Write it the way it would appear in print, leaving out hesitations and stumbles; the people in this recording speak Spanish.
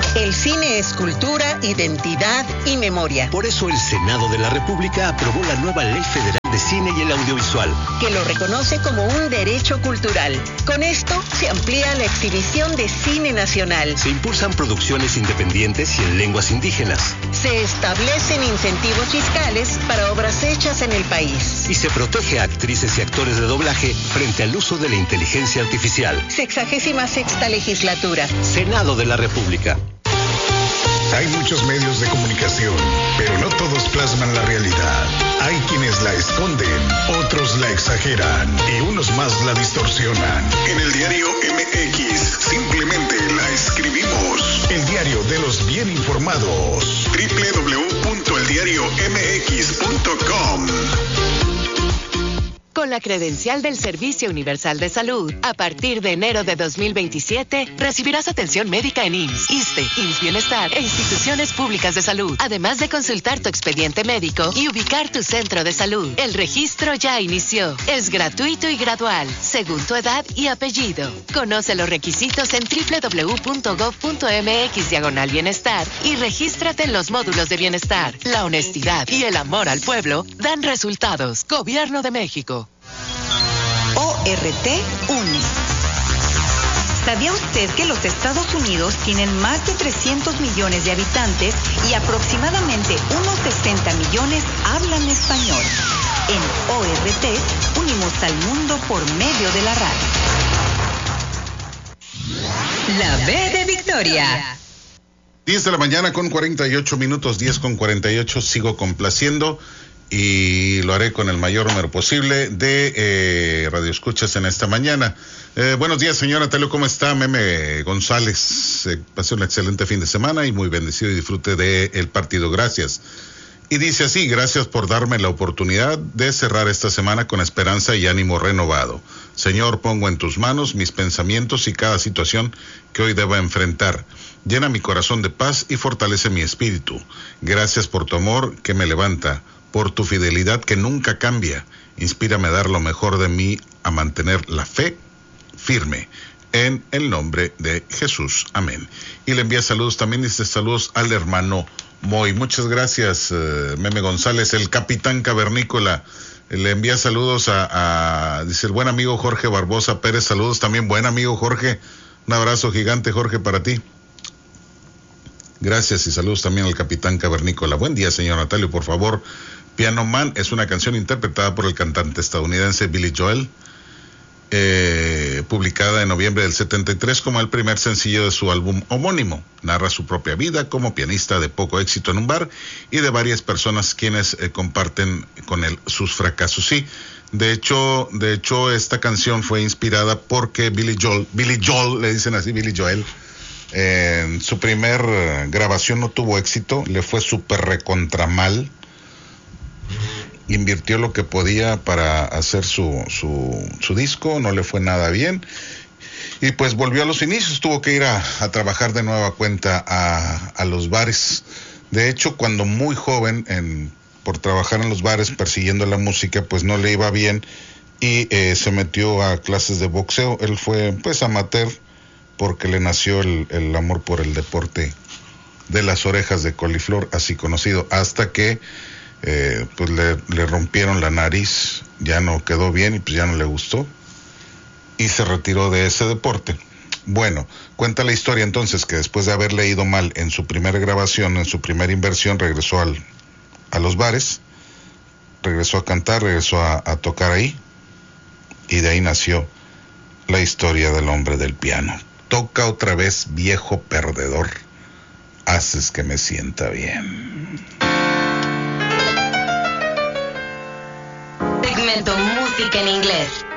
El cine es cultura, identidad y memoria. Por eso el Senado de la República aprobó la nueva Ley Federal de Cine y el Audiovisual, que lo reconoce como un derecho cultural. Con esto se amplía la exhibición de cine nacional. Se impulsan producciones independientes y en lenguas indígenas. Se establecen incentivos fiscales para obras hechas en el país. Y se protege a actrices y actores de doblaje frente al uso de la inteligencia artificial. 66ª legislatura. Senado de la República. Hay muchos medios de comunicación, pero no todos plasman la realidad. Hay quienes la esconden, otros la exageran y unos más la distorsionan. En el diario MX simplemente la escribimos. El diario de los bien informados. www.eldiariomx.com. Con la credencial del Servicio Universal de Salud, a partir de enero de 2027, recibirás atención médica en IMSS, ISSSTE, IMSS Bienestar e instituciones públicas de salud, además de consultar tu expediente médico y ubicar tu centro de salud. El registro ya inició. Es gratuito y gradual, según tu edad y apellido. Conoce los requisitos en www.gov.mx/bienestar y regístrate en los módulos de bienestar. La honestidad y el amor al pueblo dan resultados. Gobierno de México. ORT une. ¿Sabía usted que los Estados Unidos tienen más de 300 millones de habitantes y aproximadamente unos 60 millones hablan español? En ORT unimos al mundo por medio de la radio. La B de Victoria. 10 de la mañana con 48 minutos, 10 con 48, sigo complaciendo y lo haré con el mayor número posible de radioescuchas en esta mañana. Buenos días, señora Telio, ¿cómo está? Meme González, pasé un excelente fin de semana y muy bendecido y disfrute del partido, gracias. Y dice así: gracias por darme la oportunidad de cerrar esta semana con esperanza y ánimo renovado. Señor, pongo en tus manos mis pensamientos y cada situación que hoy deba enfrentar. Llena mi corazón de paz y fortalece mi espíritu. Gracias por tu amor que me levanta, por tu fidelidad que nunca cambia. Inspírame a dar lo mejor de mí, a mantener la fe firme. En el nombre de Jesús. Amén. Y le envía saludos también, dice saludos al hermano Moy. Muchas gracias, Meme González, el capitán cavernícola. Le envía saludos dice el buen amigo Jorge Barbosa Pérez. Saludos también, buen amigo Jorge. Un abrazo gigante, Jorge, para ti. Gracias y saludos también al capitán cavernícola. Buen día, señor Natalio, por favor. Piano Man es una canción interpretada por el cantante estadounidense Billy Joel, publicada en noviembre del 73 como el primer sencillo de su álbum homónimo. Narra su propia vida como pianista de poco éxito en un bar y de varias personas quienes comparten con él sus fracasos. Sí, de hecho esta canción fue inspirada porque Billy Joel, le dicen así, Billy Joel, en su primer grabación no tuvo éxito, le fue súper recontra mal. Invirtió lo que podía para hacer su disco, no le fue nada bien y pues volvió a los inicios, tuvo que ir a trabajar de nueva cuenta a los bares. De hecho, cuando muy joven, por trabajar en los bares persiguiendo la música, pues no le iba bien y se metió a clases de boxeo. Él fue pues amateur porque le nació el amor por el deporte de las orejas de coliflor, así conocido, hasta que pues le rompieron la nariz, ya no quedó bien y pues ya no le gustó y se retiró de ese deporte. Bueno, cuenta la historia entonces que después de haberle ido mal en su primera grabación, en su primera inversión, regresó a los bares, regresó a cantar, regresó a tocar ahí y de ahí nació la historia del hombre del piano. Toca otra vez, viejo perdedor, haces que me sienta bien. Segmento Música en Inglés.